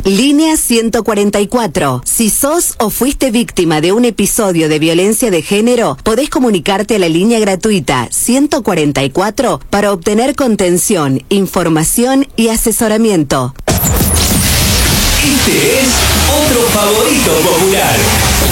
Línea 144. Si sos o fuiste víctima de un episodio de violencia de género, podés comunicarte a la línea gratuita 144 para obtener contención, información y asesoramiento. Este es otro favorito popular.